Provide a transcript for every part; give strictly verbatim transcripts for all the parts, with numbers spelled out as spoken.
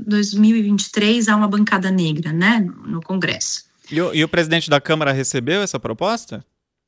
dois mil e vinte e três há uma bancada negra, né, no Congresso. E o, e o presidente da Câmara recebeu essa proposta?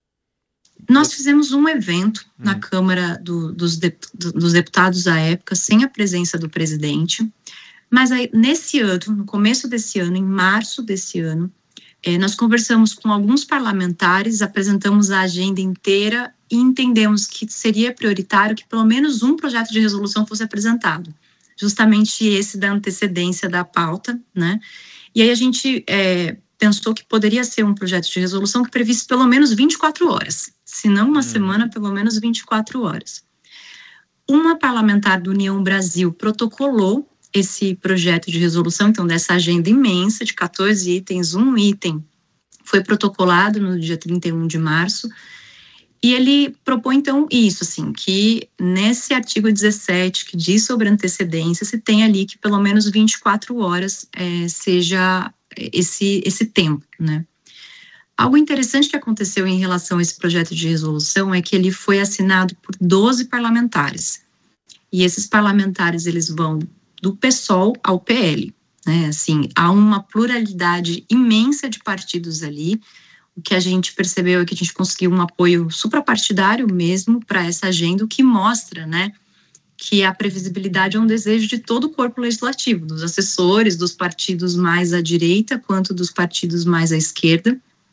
Nós fizemos um evento hum. na Câmara do, dos, de, dos Deputados à época, sem a presença do presidente, mas aí, nesse ano, no começo desse ano, em março desse ano, eh, nós conversamos com alguns parlamentares, apresentamos a agenda inteira e entendemos que seria prioritário que pelo menos um projeto de resolução fosse apresentado, justamente esse da antecedência da pauta, né? E aí a gente é, pensou que poderia ser um projeto de resolução que previsse pelo menos vinte e quatro horas, se não uma hum. semana, pelo menos vinte e quatro horas. Uma parlamentar do União Brasil protocolou esse projeto de resolução, então dessa agenda imensa de quatorze itens, um item foi protocolado no dia trinta e um de março, e ele propõe, então, isso, assim, que nesse artigo dezessete, que diz sobre antecedência, se tem ali que pelo menos vinte e quatro horas é, seja esse, esse tempo, né? Algo interessante que aconteceu em relação a esse projeto de resolução é que ele foi assinado por doze parlamentares. E esses parlamentares, eles vão do PSOL ao P L, né? Assim, há uma pluralidade imensa de partidos ali. O que a gente percebeu é que a gente conseguiu um apoio suprapartidário mesmo para essa agenda, o que mostra, né, que a previsibilidade é um desejo de todo o corpo legislativo, dos assessores, dos partidos mais à direita, quanto dos partidos mais à esquerda.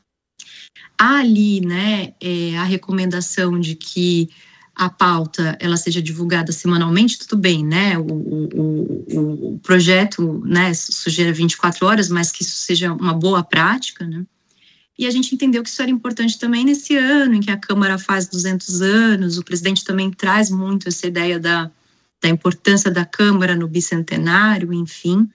Há ali, né, é, a recomendação de que a pauta, ela seja divulgada semanalmente, tudo bem, né, o, o, o, o projeto, né, sugere vinte e quatro horas, mas que isso seja uma boa prática, né. E a gente entendeu que isso era importante também nesse ano, em que a Câmara faz duzentos anos, o presidente também traz muito essa ideia da, da importância da Câmara no bicentenário, enfim.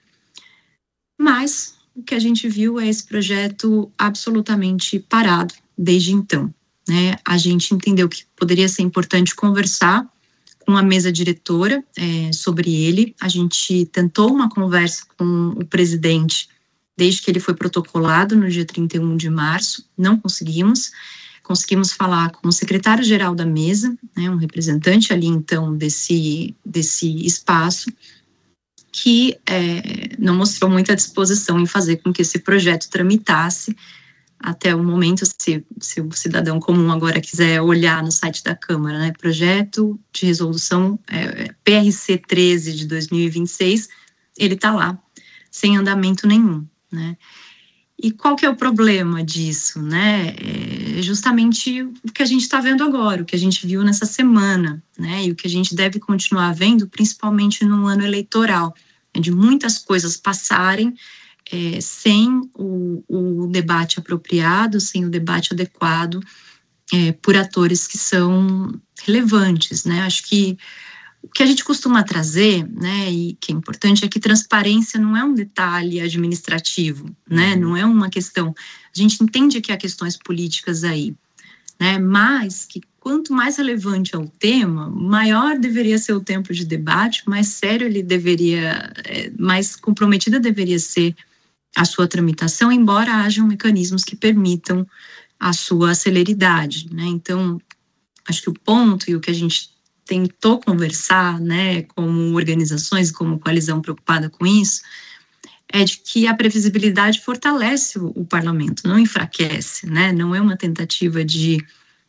Mas o que a gente viu é esse projeto absolutamente parado desde então, né? A gente entendeu que poderia ser importante conversar com a mesa diretora é, sobre ele. A gente tentou uma conversa com o presidente desde que ele foi protocolado no dia trinta e um de março, não conseguimos. Conseguimos falar com o secretário-geral da mesa, né, um representante ali, então, desse, desse espaço, que é, não mostrou muita disposição em fazer com que esse projeto tramitasse até o momento. Se, se o cidadão comum agora quiser olhar no site da Câmara, né, projeto de resolução é, P R C treze de dois mil e vinte e seis, ele está lá, sem andamento nenhum, né? E qual que é o problema disso, né? É justamente o que a gente está vendo agora, o que a gente viu nessa semana, né? E o que a gente deve continuar vendo, principalmente no ano eleitoral, né? De muitas coisas passarem é, sem o, o debate apropriado, sem o debate adequado é, por atores que são relevantes, né? Acho que o que a gente costuma trazer, né, e que é importante, é que transparência não é um detalhe administrativo, né, não é uma questão, a gente entende que há questões políticas aí, né, mas que quanto mais relevante é o tema, maior deveria ser o tempo de debate, mais sério ele deveria, é, mais comprometida deveria ser a sua tramitação, embora hajam mecanismos que permitam a sua celeridade, né. Então, acho que o ponto e o que a gente tentou conversar, né, como organizações, como coalizão preocupada com isso, é de que a previsibilidade fortalece o, o parlamento, não enfraquece, né, não é uma tentativa de,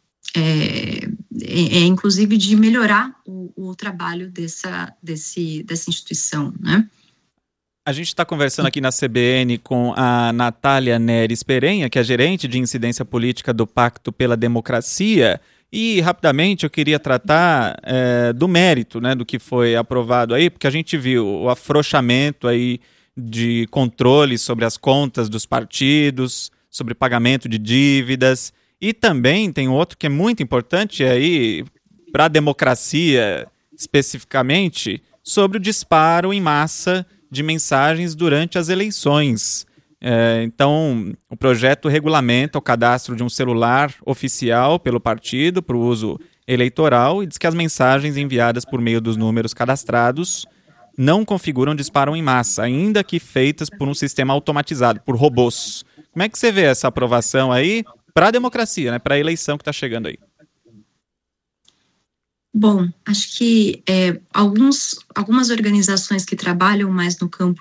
é, é, é inclusive de melhorar o, o trabalho dessa, desse, dessa instituição, né. A gente está conversando aqui na C B N com a Natália Neres Perenha, que é gerente de incidência política do Pacto pela Democracia. E, rapidamente, eu queria tratar é, do mérito, né, do que foi aprovado aí, porque a gente viu o afrouxamento aí de controle sobre as contas dos partidos, sobre pagamento de dívidas, e também tem outro que é muito importante aí para a democracia, especificamente, sobre o disparo em massa de mensagens durante as eleições. É, então, o projeto regulamenta o cadastro de um celular oficial pelo partido para o uso eleitoral e diz que as mensagens enviadas por meio dos números cadastrados não configuram disparo em massa, ainda que feitas por um sistema automatizado, por robôs. Como é que você vê essa aprovação aí para a democracia, né, para a eleição que está chegando aí? Bom, acho que é, alguns, algumas organizações que trabalham mais no campo